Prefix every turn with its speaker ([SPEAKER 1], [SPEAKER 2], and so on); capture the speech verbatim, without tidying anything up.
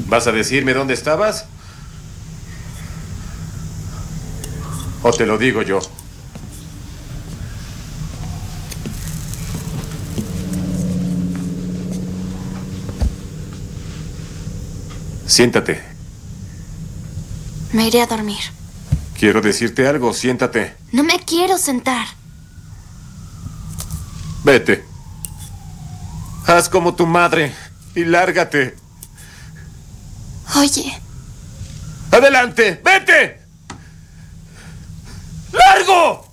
[SPEAKER 1] ¿Vas a decirme dónde estabas? ¿O te lo digo yo? Siéntate.
[SPEAKER 2] Me iré a dormir.
[SPEAKER 1] Quiero decirte algo, siéntate.
[SPEAKER 2] No me quiero sentar.
[SPEAKER 1] Vete. Haz como tu madre y lárgate.
[SPEAKER 2] Oye.
[SPEAKER 1] ¡Adelante! ¡Vete! ¡Largo!